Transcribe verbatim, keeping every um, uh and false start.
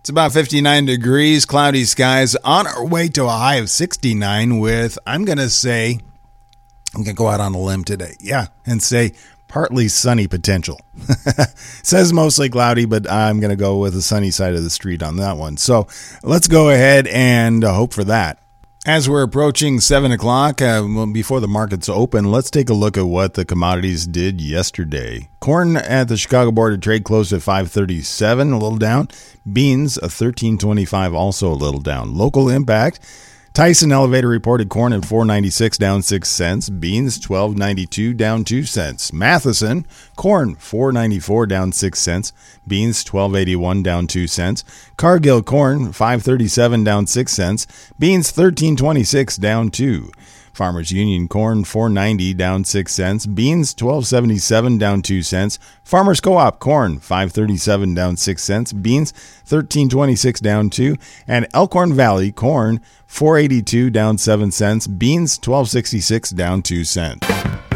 It's about fifty-nine degrees, cloudy skies, on our way to a high of sixty-nine with, I'm going to say, I'm going to go out on a limb today. Yeah, and say partly sunny potential. Says mostly cloudy, but I'm going to go with the sunny side of the street on that one. So let's go ahead and uh, hope for that. As we're approaching seven o'clock, uh, before the markets open, let's take a look at what the commodities did yesterday. Corn at the Chicago Board of Trade closed at five thirty-seven, a little down. Beans, a thirteen twenty-five, also a little down. Local impact, Tyson Elevator reported corn at four ninety-six, down six cents. Beans, twelve ninety-two, down two cents. Matheson, corn, four ninety-four, down six cents. Beans, twelve eighty-one, down two cents. Cargill corn, five thirty-seven, down six cents. Beans, thirteen twenty-six, down two. Farmers Union corn, four ninety, down six cents. Beans, twelve seventy-seven, down two cents. Farmers Co-op corn, five thirty-seven, down six cents. Beans, thirteen twenty-six, down two. And Elkhorn Valley corn, four eighty-two, down seven cents. Beans, twelve sixty-six, down two cents.